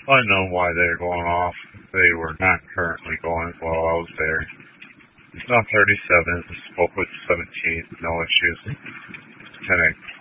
Unknown why they're going off. They were not currently going while I was there. It's not 37, it's spoke with 17, no issues. Lieutenant